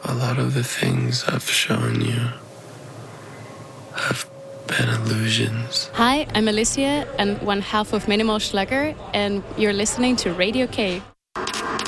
a lot of the things I've shown you have been illusions. Hi, I'm Alicia and one half of Minimal Schlager, and you're listening to Radio K.